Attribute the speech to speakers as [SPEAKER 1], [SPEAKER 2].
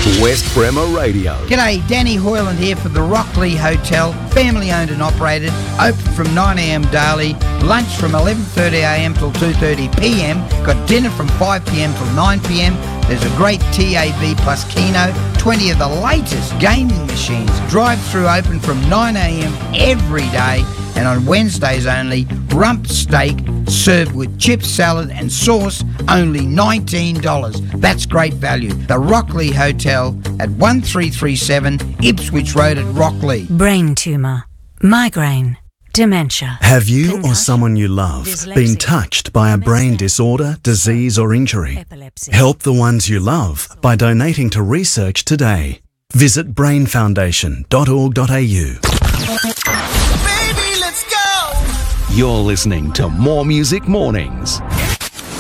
[SPEAKER 1] West Bremer Radio.
[SPEAKER 2] G'day, Danny Hoyland here for the Rockley Hotel, family owned and operated, open from 9am daily, lunch from 11:30am till 2:30pm, got dinner from 5pm till 9pm. There's a great TAV plus Keno, 20 of the latest gaming machines, drive-through open from 9am every day, and on Wednesdays only, rump steak served with chip salad and sauce, only $19. That's great value. The Rockley Hotel at 1337 Ipswich Road at Rockley.
[SPEAKER 3] Brain tumour, migraine, dementia.
[SPEAKER 4] Have you or someone you love been touched by a brain disorder, disease or injury?
[SPEAKER 3] Epilepsy.
[SPEAKER 4] Help the ones you love by donating to research today. Visit brainfoundation.org.au.
[SPEAKER 1] You're listening to More Music Mornings.